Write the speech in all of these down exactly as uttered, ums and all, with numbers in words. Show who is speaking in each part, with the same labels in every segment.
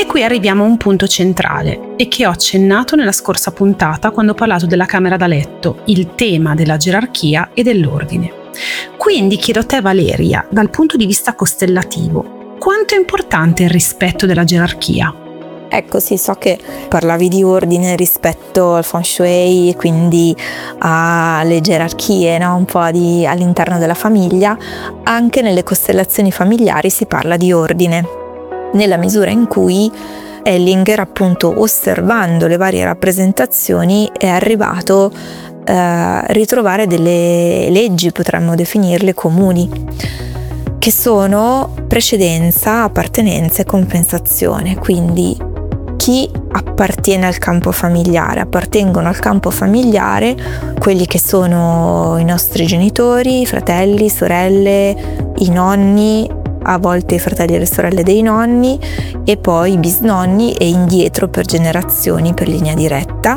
Speaker 1: qui arriviamo a un punto centrale e che ho accennato nella scorsa puntata quando ho parlato della camera da letto, il tema della gerarchia e dell'ordine. Quindi chiedo a te, Valeria, dal punto di vista costellativo, quanto è importante il rispetto della gerarchia?
Speaker 2: Ecco, sì, so che parlavi di ordine rispetto al feng shui, quindi alle gerarchie, no? Un po' di, all'interno della famiglia. Anche nelle costellazioni familiari si parla di ordine, nella misura in cui Hellinger, appunto, osservando le varie rappresentazioni, è arrivato eh, a ritrovare delle leggi, potremmo definirle comuni, che sono precedenza, appartenenza e compensazione. Quindi chi appartiene al campo familiare? Appartengono al campo familiare quelli che sono i nostri genitori, i fratelli, sorelle, i nonni, a volte i fratelli e le sorelle dei nonni, e poi i bisnonni e indietro per generazioni, per linea diretta,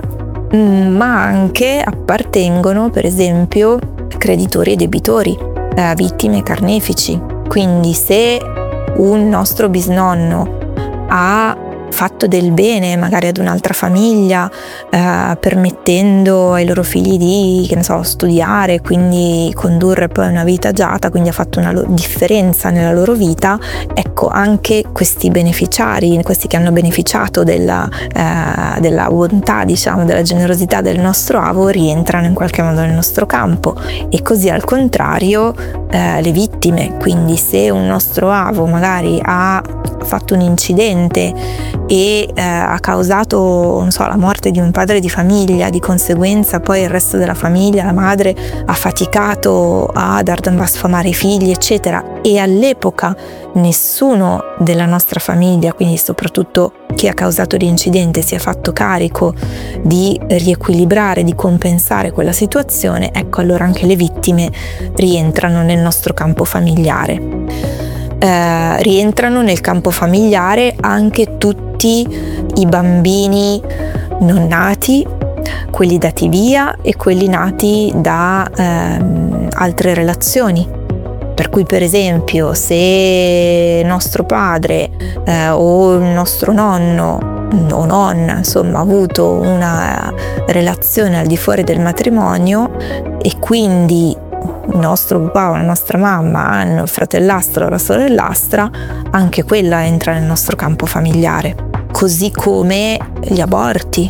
Speaker 2: ma anche appartengono, per esempio, creditori e debitori, eh, vittime e carnefici. Quindi se un nostro bisnonno ha fatto del bene magari ad un'altra famiglia, eh, permettendo ai loro figli di, che ne so, studiare, quindi condurre poi una vita agiata, quindi ha fatto una lo- differenza nella loro vita, ecco, anche questi beneficiari, questi che hanno beneficiato della, eh, della bontà, diciamo, della generosità del nostro avo, rientrano in qualche modo nel nostro campo. E così al contrario eh, le vittime, quindi se un nostro avo magari ha fatto un incidente e eh, ha causato, non so, la morte di un padre di famiglia, di conseguenza poi il resto della famiglia, la madre ha faticato ad a sfamare i figli, eccetera, e all'epoca nessuno della nostra famiglia, quindi soprattutto chi ha causato l'incidente, si è fatto carico di riequilibrare, di compensare quella situazione, ecco, allora anche le vittime rientrano nel nostro campo familiare. Eh, rientrano nel campo familiare anche tutti i bambini non nati, quelli dati via e quelli nati da ehm, altre relazioni. Per cui, per esempio, se nostro padre eh, o il nostro nonno o nonna, insomma, ha avuto una relazione al di fuori del matrimonio e quindi il nostro papà o la nostra mamma hanno il fratellastro o la sorellastra, anche quella entra nel nostro campo familiare, così come gli aborti.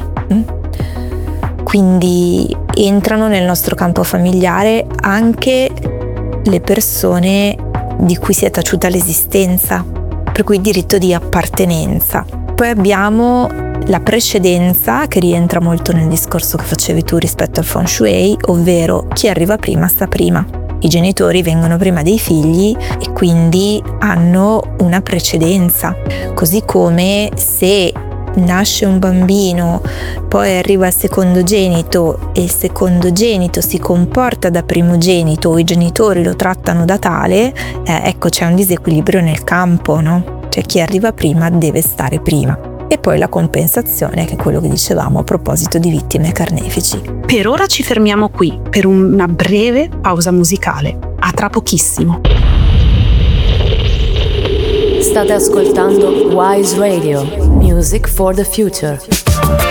Speaker 2: Quindi entrano nel nostro campo familiare anche le persone di cui si è taciuta l'esistenza, per cui diritto di appartenenza. Poi abbiamo la precedenza, che rientra molto nel discorso che facevi tu rispetto al feng shui, ovvero chi arriva prima sta prima. I genitori vengono prima dei figli e quindi hanno una precedenza, così come se nasce un bambino, poi arriva il secondogenito e il secondogenito si comporta da primogenito o i genitori lo trattano da tale, eh, ecco, c'è un disequilibrio nel campo, no? Cioè chi arriva prima deve stare prima. E poi la compensazione, che è quello che dicevamo a proposito di vittime e carnefici.
Speaker 1: Per ora ci fermiamo qui per una breve pausa musicale. A tra pochissimo.
Speaker 3: State ascoltando Wise Radio, Music for the Future.